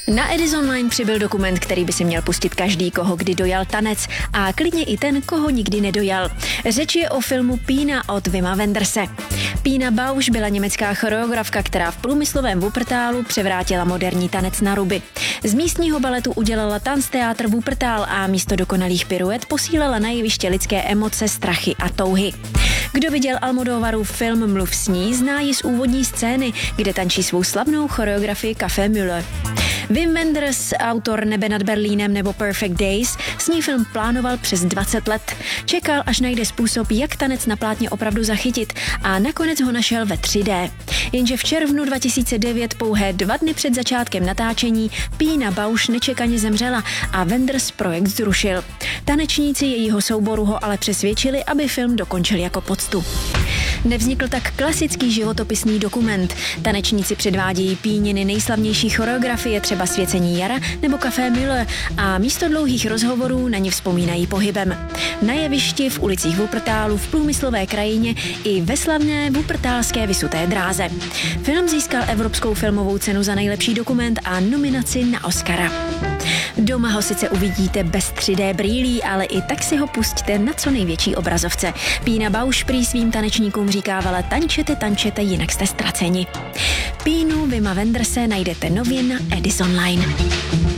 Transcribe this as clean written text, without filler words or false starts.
Na Edison Line přibyl dokument, který by si měl pustit každý, koho kdy dojal tanec a klidně i ten, koho nikdy nedojal. Řeč je o filmu Pína od Wima Wenderse. Pína Bausch byla německá choreografka, která v průmyslovém Wuppertalu převrátila moderní tanec na ruby. Z místního baletu udělala tanzteátr Wuppertal a místo dokonalých piruet posílala na jeviště lidské emoce, strachy a touhy. Kdo viděl Almodóvarův film Mluv s ní, zná ji z úvodní scény, kde tančí svou slavnou choreografii Café Müller. Wim Wenders, autor Nebe nad Berlínem nebo Perfect Days, s ní film plánoval přes 20 let. Čekal, až najde způsob, jak tanec na plátně opravdu zachytit a nakonec ho našel ve 3D. Jenže v červnu 2009, pouhé 2 dny před začátkem natáčení, Pína Bausch nečekaně zemřela a Wenders projekt zrušil. Tanečníci jejího souboru ho ale přesvědčili, aby film dokončil jako poctu. Nevznikl tak klasický životopisný dokument. Tanečníci předvádějí Píniny nejslavnější choreografie, třeba Svěcení jara nebo Café Müller, a místo dlouhých rozhovorů na ně vzpomínají pohybem. Na jevišti, v ulicích Wuppertalu, v průmyslové krajině i ve slavné wuppertalské visuté dráze. Film získal Evropskou filmovou cenu za nejlepší dokument a nominaci na Oscara. Doma ho sice uvidíte bez 3D brýlí, ale i tak si ho pusťte na co největší obrazovce. Pína Bausch prý svým tanečníkům říkávala: tančete, jinak jste ztraceni. Pínu Wima Wenderse najdete nově na Edison Line.